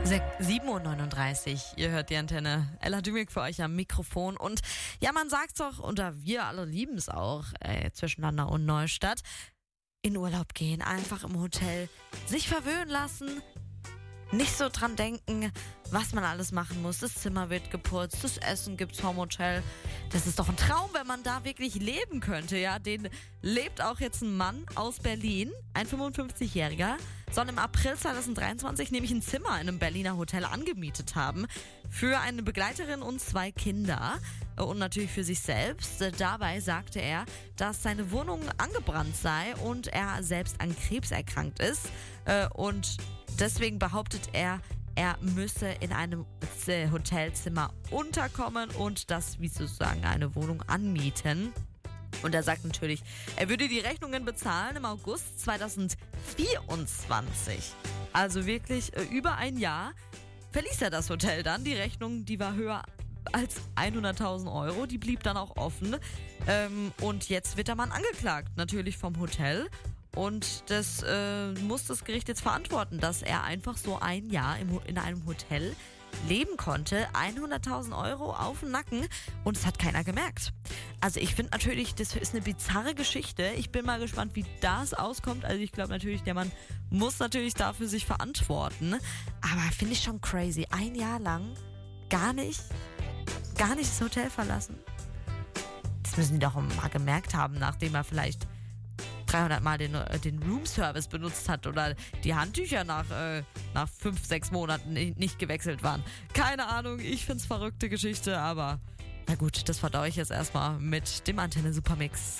7:39 Uhr, ihr hört die Antenne. Ella Dümig für euch am Mikrofon. Und ja, man sagt's doch, und wir alle lieben es auch, zwischen Landau und Neustadt, in Urlaub gehen, einfach im Hotel, sich verwöhnen lassen, nicht so dran denken, was man alles machen muss. Das Zimmer wird geputzt, das Essen gibt's vom Hotel. Das ist doch ein Traum, wenn man da wirklich leben könnte, ja. Den lebt auch jetzt ein Mann aus Berlin, ein 55-Jähriger, soll im April 2023 nämlich ein Zimmer in einem Berliner Hotel angemietet haben für eine Begleiterin und 2 Kinder und natürlich für sich selbst. Dabei sagte er, dass seine Wohnung angebrannt sei und er selbst an Krebs erkrankt ist und deswegen behauptet er müsse in einem Hotelzimmer unterkommen und das wie sozusagen eine Wohnung anmieten. Und er sagt natürlich, er würde die Rechnungen bezahlen im August 2024. Also wirklich über ein Jahr verließ er das Hotel dann. Die Rechnung, die war höher als 100.000 Euro. Die blieb dann auch offen. Und jetzt wird der Mann angeklagt, natürlich vom Hotel. Und das muss das Gericht jetzt verantworten, dass er einfach so ein Jahr in einem Hotel leben konnte. 100.000 Euro auf den Nacken und es hat keiner gemerkt. Also ich finde natürlich, das ist eine bizarre Geschichte. Ich bin mal gespannt, wie das auskommt. Also ich glaube natürlich, der Mann muss natürlich dafür sich verantworten. Aber finde ich schon crazy. Ein Jahr lang gar nicht das Hotel verlassen. Das müssen die doch mal gemerkt haben, nachdem er vielleicht 300 Mal den Roomservice benutzt hat oder die Handtücher nach 5-6 Monaten nicht gewechselt waren. Keine Ahnung, ich find's verrückte Geschichte, aber na gut, das verdaue ich jetzt erstmal mit dem Antenne Supermix.